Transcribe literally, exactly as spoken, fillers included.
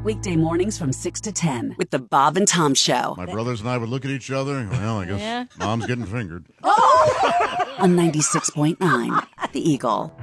Weekday mornings from six to ten with the Bob and Tom Show. My brothers and I would look at each other and, well, I guess Yeah. Mom's getting fingered. On ninety-six point nine, The Eagle.